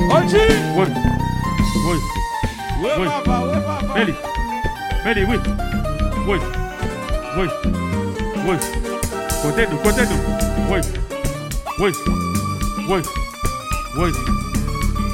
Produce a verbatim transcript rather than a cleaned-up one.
Ochi. Oui. Oui. Oui, Oui. papa, oui, papa. Méli. Méli, oui. Oui. Oui. Oui. Côté nous, côté nous. Oui. Oui. Oui. Oui.